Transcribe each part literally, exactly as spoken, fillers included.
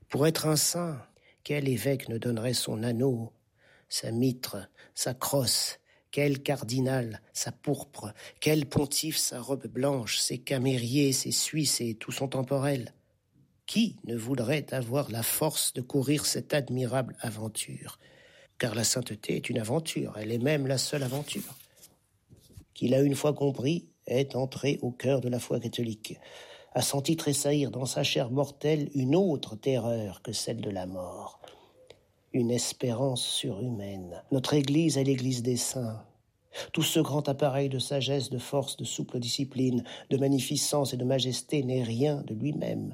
Pour être un saint, quel évêque ne donnerait son anneau, sa mitre, sa crosse, quel cardinal, sa pourpre, quel pontife, sa robe blanche, ses camériers, ses Suisses et tout son temporel? Qui ne voudrait avoir la force de courir cette admirable aventure? Car la sainteté est une aventure, elle est même la seule aventure. Qui l'a une fois compris, est entré au cœur de la foi catholique, a senti tressaillir dans sa chair mortelle une autre terreur que celle de la mort. Une espérance surhumaine. Notre Église est l'Église des saints. Tout ce grand appareil de sagesse, de force, de souple discipline, de magnificence et de majesté n'est rien de lui-même,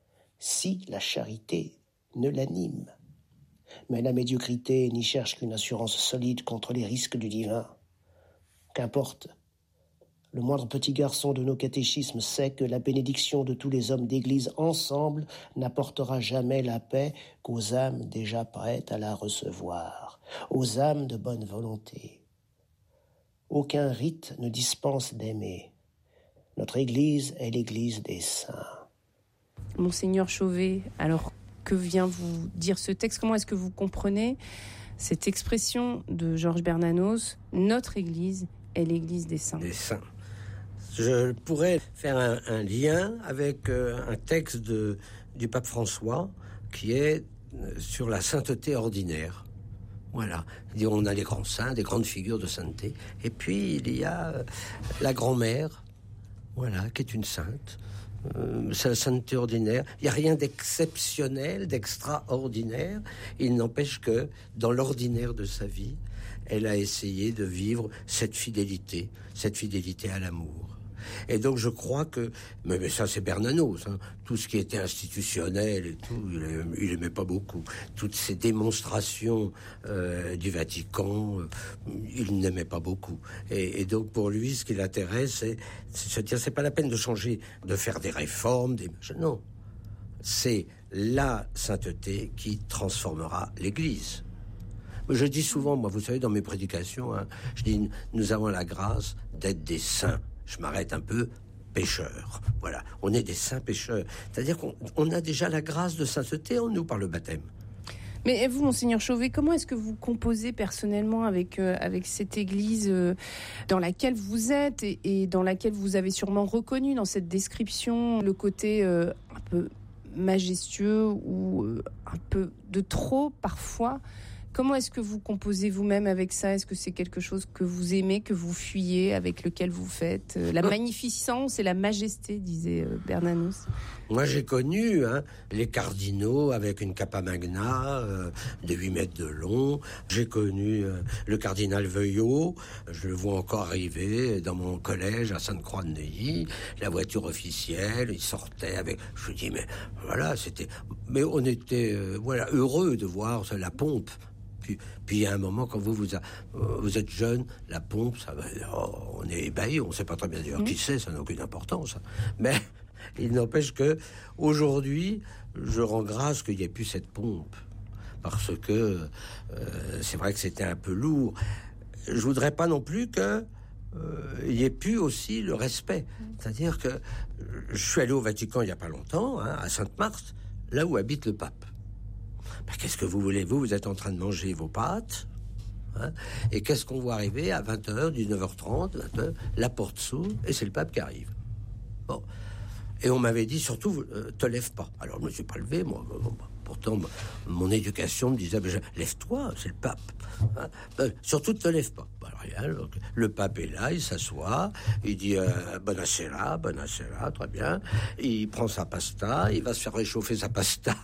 si la charité ne l'anime. Mais la médiocrité n'y cherche qu'une assurance solide contre les risques du divin. Qu'importe, le moindre petit garçon de nos catéchismes sait que la bénédiction de tous les hommes d'Église ensemble n'apportera jamais la paix qu'aux âmes déjà prêtes à la recevoir, aux âmes de bonne volonté. Aucun rite ne dispense d'aimer. Notre Église est l'Église des saints. Monseigneur Chauvet, alors que vient vous dire ce texte? Comment est-ce que vous comprenez cette expression de Georges Bernanos, notre Église est l'Église des saints? Des saints. Je pourrais faire un, un lien avec euh, un texte de, du pape François qui est sur la sainteté ordinaire. Voilà. On a les grands saints, des grandes figures de sainteté. Et puis, il y a la grand-mère, voilà, qui est une sainte. Euh, c'est la sainteté ordinaire. Il n'y a rien d'exceptionnel, d'extraordinaire. Il n'empêche que, dans l'ordinaire de sa vie, elle a essayé de vivre cette fidélité, cette fidélité à l'amour. Et donc je crois que, mais, mais ça c'est Bernanos, hein, tout ce qui était institutionnel et tout, il, il aimait pas beaucoup. Toutes ces démonstrations euh, du Vatican, euh, il n'aimait pas beaucoup. Et, et donc pour lui, ce qui l'intéresse, c'est, c'est se dire, c'est pas la peine de changer, de faire des réformes, des non, c'est la sainteté qui transformera l'Église. Je dis souvent, moi, vous savez, dans mes prédications, hein, je dis, nous avons la grâce d'être des saints. Je m'arrête un peu, pécheurs. Voilà, on est des saints pécheurs. C'est-à-dire qu'on on a déjà la grâce de sainteté en nous par le baptême. Mais vous, Monseigneur Chauvet, comment est-ce que vous composez personnellement avec, euh, avec cette Église euh, dans laquelle vous êtes et, et dans laquelle vous avez sûrement reconnu dans cette description le côté euh, un peu majestueux ou euh, un peu de trop parfois? Comment est-ce que vous composez vous-même avec ça? Est-ce que c'est quelque chose que vous aimez, que vous fuyez, avec lequel vous faites la magnificence et la majesté, disait Bernanos? Moi, j'ai connu hein, les cardinaux avec une capa magna euh, de huit mètres de long. J'ai connu euh, le cardinal Veuillot. Je le vois encore arriver dans mon collège à Sainte-Croix-de-Neuilly. La voiture officielle, il sortait avec... Je me dis, mais voilà, c'était... Mais on était euh, voilà, heureux de voir la pompe. Puis, puis il y a un moment, quand vous vous, a, vous êtes jeune, la pompe, ça va, oh, on est ébahi, on ne sait pas très bien d'ailleurs mmh. qui c'est, ça n'a aucune importance. Mais il n'empêche que aujourd'hui, je rends grâce qu'il n'y ait plus cette pompe, parce que euh, c'est vrai que c'était un peu lourd. Je voudrais pas non plus que euh, il y ait plus aussi le respect. Mmh. C'est-à-dire que je suis allé au Vatican il y a pas longtemps, hein, à Sainte-Marthe, là où habite le pape. Ben, qu'est-ce que vous voulez, vous Vous êtes en train de manger vos pâtes, hein, et qu'est-ce qu'on voit arriver à vingt heures, dix-neuf heures trente, vingt heures, la porte s'ouvre, et c'est le pape qui arrive. Bon. Et on m'avait dit, surtout, euh, te lève pas. Alors, je me suis pas levé, moi. Bon, pourtant, mon éducation me disait, ben, lève-toi, c'est le pape. Hein, ben, surtout, te lève pas. Ben, rien, le, le pape est là, il s'assoit, il dit, euh, buonasera, buonasera, très bien. Il prend sa pasta, il va se faire réchauffer sa pasta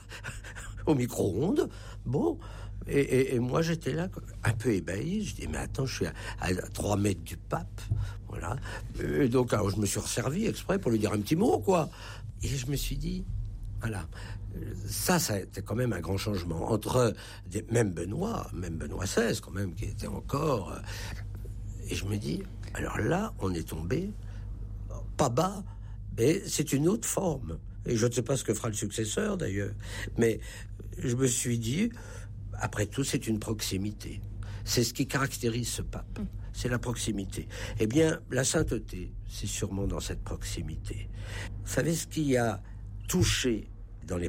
au micro-ondes. Bon, et, et, et moi j'étais là un peu ébahi. Je dis mais attends, je suis à, à trois mètres du pape, voilà. Et donc alors, je me suis resservi exprès pour lui dire un petit mot, quoi. Et je me suis dit, voilà, ça, ça a été quand même un grand changement entre des, même Benoît, même Benoît seize quand même qui était encore. Euh, et je me dis, alors là, on est tombé pas bas, mais c'est une autre forme. Et je ne sais pas ce que fera le successeur, d'ailleurs. Mais je me suis dit, après tout, c'est une proximité. C'est ce qui caractérise ce pape. C'est la proximité. Eh bien, la sainteté, c'est sûrement dans cette proximité. Vous savez, ce qui a touché